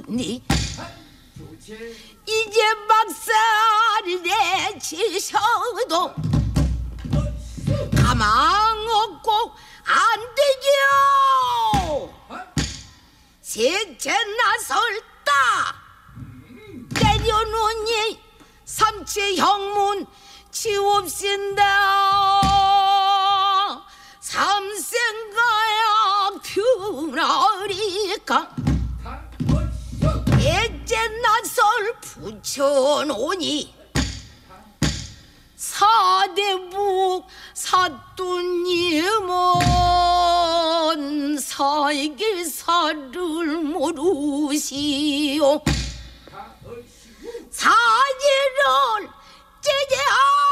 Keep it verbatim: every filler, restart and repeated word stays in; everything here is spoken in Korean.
하오니 이제 박살을 내치셔도 가망 없고 안 되죠. 셋째 나설다 때려놓니 삼체 형문 치웁신다. 삼생가야 퓨나리까 넷째 나설 붙여놓니 사대부 사또님은 살길살을 모르시오. 사지를 제재하